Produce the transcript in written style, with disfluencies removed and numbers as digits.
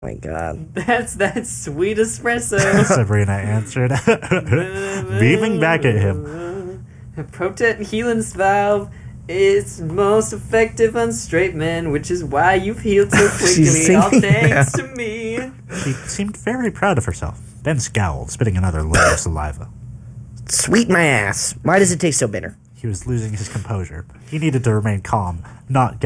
My God. That's that sweet espresso. Sabrina answered, beaming back at him. A Protet Healing Valve is most effective on straight men, which is why you've healed so She's quickly. All singing thanks now. to me. She seemed very proud of herself, then scowled, spitting another layer of saliva. Sweet my ass. Why does it taste so bitter? He was losing his composure. He needed to remain calm, not get